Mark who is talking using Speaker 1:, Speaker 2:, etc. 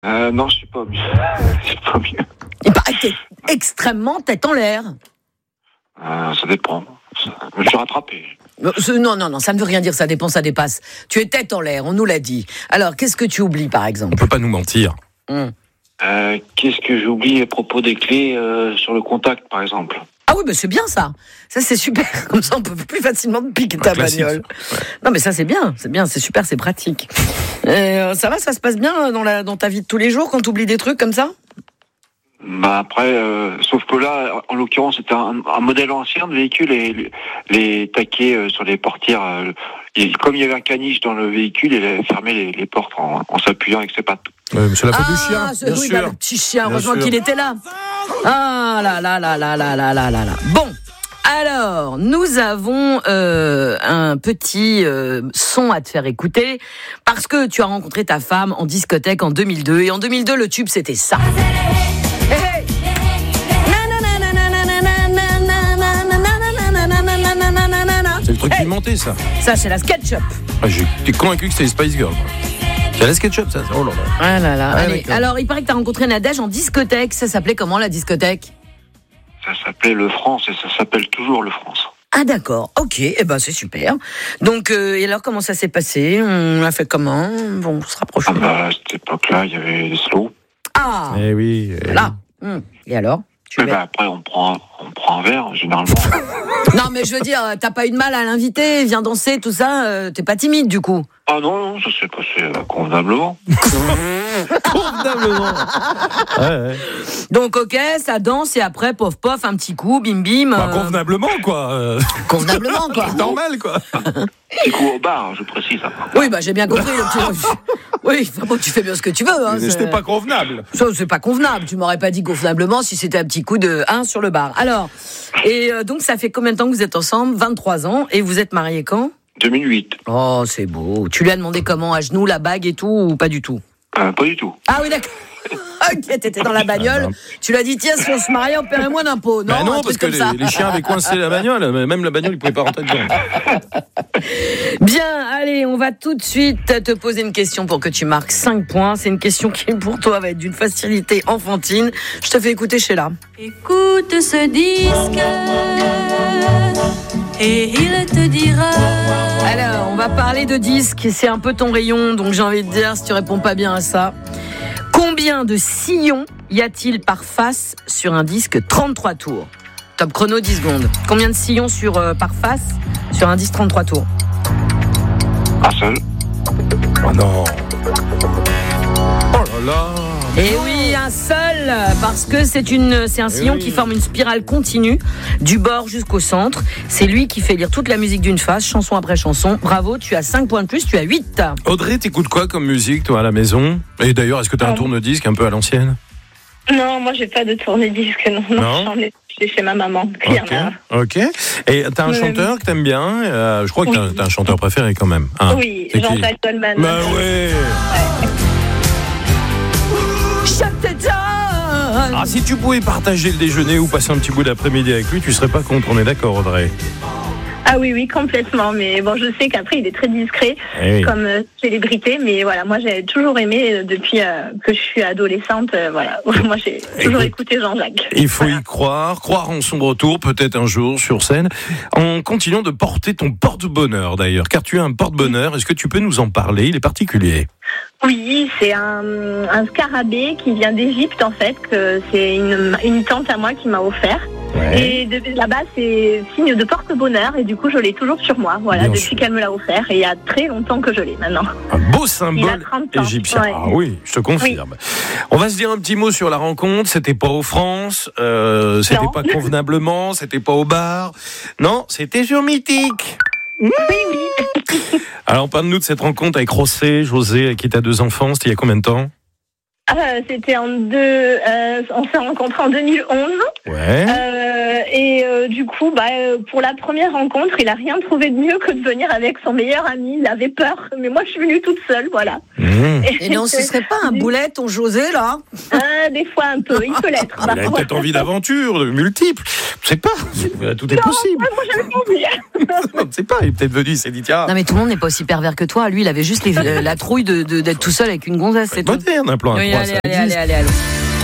Speaker 1: Non, je suis pas mieux. Je suis pas mieux.
Speaker 2: Il paraît que t'es extrêmement tête en l'air.
Speaker 1: Ça dépend. Je suis rattrapé.
Speaker 2: Non, ça ne veut rien dire, ça dépend, ça dépasse. Tu es tête en l'air, on nous l'a dit. Alors, qu'est-ce que tu oublies, par exemple ?
Speaker 3: On peut pas nous mentir.
Speaker 1: Qu'est-ce que j'oublie à propos des clés sur le contact, par exemple ?
Speaker 2: Ah oui, c'est bien ça. Ça, c'est super. Comme ça, on peut plus facilement piquer ta bagnole. Ouais. Non, mais ça, c'est bien, c'est super, c'est pratique. Ça va, ça se passe bien dans ta vie de tous les jours quand tu oublies des trucs comme ça ?
Speaker 1: Après, sauf que là, en l'occurrence, c'était un modèle ancien de véhicule et les taquets sur les portières. Comme il y avait un caniche dans le véhicule, il a fermé les portes en s'appuyant avec ses pattes.
Speaker 3: Mais c'est la faute du chien, bien sûr.
Speaker 2: Le petit chien, heureusement qu'il était là. Ah là. Bon, alors, nous avons un petit son à te faire écouter parce que tu as rencontré ta femme en discothèque en 2002 et en 2002, le tube, c'était ça.
Speaker 3: C'est le truc pimenté, ça.
Speaker 2: Ça, c'est la SketchUp.
Speaker 3: J'étais convaincu que c'était les Spice Girls. C'est la SketchUp, ça. Oh là là.
Speaker 2: Ah là là. Allez. Alors, il paraît que tu as rencontré Nadège en discothèque. Ça s'appelait comment, la discothèque ?
Speaker 1: Ça s'appelait le France et ça s'appelle toujours le France.
Speaker 2: Ah d'accord, ok, c'est super. Donc, et alors, comment ça s'est passé ? On a fait comment ? Bon, on se rapproche.
Speaker 1: À cette époque-là, il y avait des slows.
Speaker 2: Ah.
Speaker 3: Eh oui.
Speaker 2: Là. Et alors ?
Speaker 1: Après, on prend un verre, généralement.
Speaker 2: Non, mais je veux dire, t'as pas eu de mal à l'inviter, viens danser, tout ça, t'es pas timide, du coup ?
Speaker 1: Ah non, ça s'est passé convenablement.
Speaker 3: Convenablement. Ouais.
Speaker 2: Donc, ok, ça danse, et après, pof, un petit coup, bim, bim.
Speaker 3: Convenablement, quoi.
Speaker 2: Convenablement, quoi.
Speaker 3: Normal, quoi.
Speaker 1: Petit coup au bar, je précise.
Speaker 2: Oui, j'ai bien compris. Oui, tu fais bien ce que tu veux. Hein,
Speaker 3: c'était pas convenable.
Speaker 2: Ça, c'est pas convenable. Tu m'aurais pas dit convenablement si c'était un petit coup de 1 sur le bar. Alors, et donc, ça fait combien de temps que vous êtes ensemble ? 23 ans. Et vous êtes mariés quand ?
Speaker 1: 2008.
Speaker 2: Oh, c'est beau. Tu lui as demandé comment ? À genoux, la bague et tout, ou pas du tout ?
Speaker 1: Pas du tout.
Speaker 2: Ah oui, d'accord. Ok, t'étais dans la bagnole. Tu lui as dit, tiens, si on se mariait, on paierait moins d'impôts. Non,
Speaker 3: non, parce que les chiens avaient coincé la bagnole. Même la bagnole, ils pouvaient pas rentrer dedans.
Speaker 2: Bien, allez, on va tout de suite te poser une question pour que tu marques 5 points. C'est une question qui, pour toi, va être d'une facilité enfantine. Je te fais écouter Sheila.
Speaker 4: Écoute ce disque et il te dira.
Speaker 2: Alors, on va parler de disques. C'est un peu ton rayon, donc j'ai envie de dire, si tu réponds pas bien à ça. Combien de sillons y a-t-il par face sur un disque 33 tours ? Top chrono, 10 secondes. Combien de sillons par face sur un disque 33 tours ?
Speaker 1: Un seul.
Speaker 3: Oh non. Oh là là.
Speaker 2: Et oui, un seul, parce que c'est un sillon qui forme une spirale continue du bord jusqu'au centre. C'est lui qui fait lire toute la musique d'une face, chanson après chanson. Bravo, tu as 5 points de plus, tu as 8.
Speaker 3: Audrey, t'écoutes quoi comme musique, toi, à la maison ? Et d'ailleurs, est-ce que t'as un tourne-disque un peu à l'ancienne ?
Speaker 5: Non, moi j'ai pas de tourne-disque, non. J'en ai chez ma maman.
Speaker 3: Ok. Et t'as un chanteur que t'aimes bien ? Je crois que t'as un chanteur préféré quand même. Hein.
Speaker 5: Oui, Jean-Jacques Goldman.
Speaker 3: Bah ouais. Ah, si tu pouvais partager le déjeuner ou passer un petit bout d'après-midi avec lui, tu serais pas contre, on est d'accord, Audrey ?
Speaker 5: Ah oui, complètement. Mais bon, je sais qu'après, il est très discret comme célébrité. Mais voilà, moi, j'ai toujours aimé depuis que je suis adolescente. Voilà, moi, j'ai toujours écouté Jean-Jacques.
Speaker 3: Il faut y croire en son retour, peut-être un jour sur scène. En continuant de porter ton porte-bonheur, d'ailleurs, car tu as un porte-bonheur. Est-ce que tu peux nous en parler ? Il est particulier.
Speaker 5: Oui, c'est un scarabée qui vient d'Égypte, en fait. Que c'est une tante à moi qui m'a offert. Ouais. Et là-bas, c'est signe de porte-bonheur. Et du coup, je l'ai toujours sur moi. Voilà, depuis qu'elle me l'a offert. Et il y a très longtemps que je l'ai maintenant.
Speaker 3: Un beau symbole égyptien.
Speaker 5: Ouais.
Speaker 3: Ah oui, je te confirme. Oui. On va se dire un petit mot sur la rencontre. C'était pas au France. C'était pas convenablement. C'était pas au bar. Non, c'était sur Mythique.
Speaker 5: Oui.
Speaker 3: Alors, parle-nous de cette rencontre avec José, avec qui tu as 2 enfants. C'était il y a combien de temps ?
Speaker 5: C'était on s'est rencontrés en 2011.
Speaker 3: Ouais.
Speaker 5: Du coup, pour la première rencontre, il a rien trouvé de mieux que de venir avec son meilleur ami. Il avait peur, mais moi je suis venue toute seule, voilà.
Speaker 2: Et non, ce serait pas un boulet, ton José, là ?
Speaker 5: des fois un peu. Il peut l'être.
Speaker 3: Il a peut-être envie d'aventure, de multiples. Je sais pas. Tout est possible.
Speaker 5: Moi, j'avais pas envie.
Speaker 3: On ne sait pas. Il est peut-être venu, il s'est dit tiens.
Speaker 2: Non mais tout le monde n'est pas aussi pervers que toi. Lui, il avait juste la trouille d'être tout seul avec une gonzesse. C'est tout.
Speaker 3: Moderne, un plan à
Speaker 2: Oui,
Speaker 3: trois, ça
Speaker 2: allez.